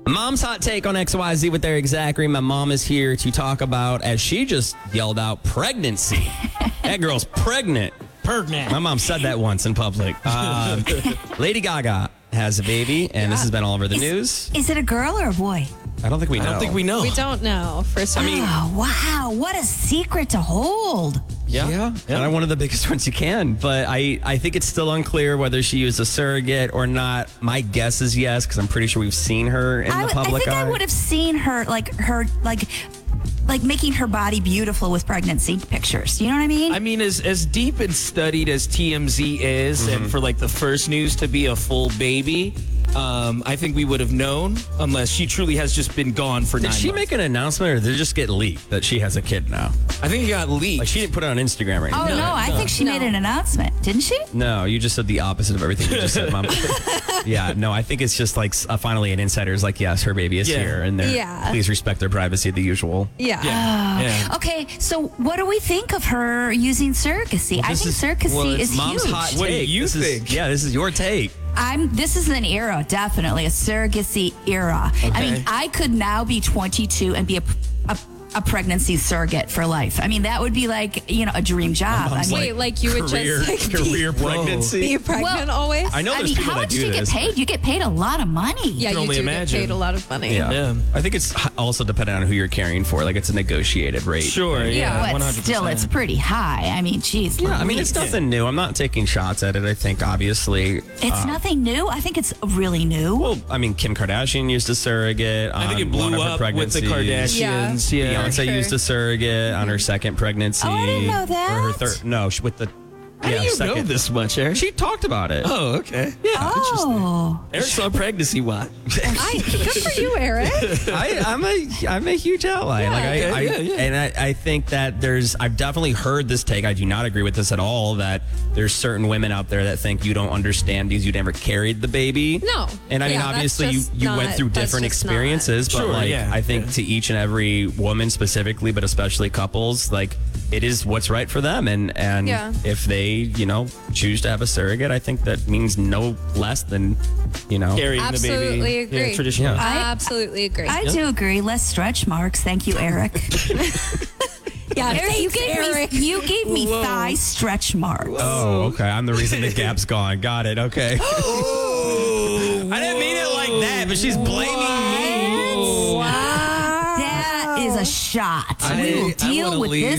Mom's hot take on XYZ with Eric Zachary. My mom is here to talk about, as she just yelled out, pregnancy. That girl's pregnant. Pregnant. My mom said that once in public. Lady Gaga has a baby, and this has been all over the news. Is it a girl or a boy? I don't think we know. I don't think we know. We don't know for some. Oh, wow. What a secret to hold. Yeah. And one of the biggest ones you can. But I think it's still unclear whether she used a surrogate or not. My guess is yes, because I'm pretty sure we've seen her in the public eye. I would have seen her, like making her body beautiful with pregnancy pictures. You know what I mean? I mean, as deep and studied as TMZ is, and for like the first news to be a full baby, I think we would have known, unless she truly has just been gone for 9 months. Did she make an announcement, or did it just get leaked that she has a kid now? I think it got leaked. Like, she didn't put it on Instagram or anything. Oh, no. I think she made an announcement. Didn't she? No, you just said the opposite of everything you just said, Mom. Yeah, no, I think it's just like finally an insider's like, yes, her baby is here, and please respect their privacy, the usual. Yeah. Okay, so what do we think of her using surrogacy? I think surrogacy is Mom's huge. hot take. What do you think? This is your take. This is an era, definitely a surrogacy era. Okay. I mean, I could now be 22 and be a pregnancy surrogate for life. I mean, that would be like, a dream job. I mean, Wait, like you would career, just career pregnancy. be pregnant always? I know there's people how that much do do you this. get paid? You get paid a lot of money. Yeah, can you only do imagine. get paid a lot of money. Yeah. I think it's also dependent on who you're caring for. Like, it's a negotiated rate. Sure, yeah. But 100%. still, it's pretty high. I mean, geez. Yeah, I mean, it's nothing new. I'm not taking shots at it, I think, obviously. It's nothing new. I think it's really new. Well, I mean, Kim Kardashian used a surrogate. I think it on one blew of her up with the pregnancies. Kardashians. Yeah. Beyonce Sure. used a surrogate on her second pregnancy. Oh, I didn't know that. Or her third. No, with the. How do you know this much, Eric? She talked about it. Oh, okay. Oh. Eric's on pregnancy watch. Good for you, Eric. I'm a huge ally. And I think that I've definitely heard this take. I do not agree with this at all, that there's certain women out there that think you don't understand because you never carried the baby. No. And I mean, Yeah, that's obviously just you went through that's different just not- experiences, but Sure, I think to each and every woman specifically, but especially couples, like, it is what's right for them. And if they, choose to have a surrogate, I think that means no less than, Carrying the baby. Absolutely agree. Yeah, traditional. Yeah. I absolutely agree. I do agree. Less stretch marks. Thank you, Eric. yeah, Eric, you gave me thigh stretch marks. Oh, okay. I'm the reason the gap's gone. Got it. Okay. I didn't mean it like that, but she's blaming me. That is a shot. I We will wanna deal with leave. this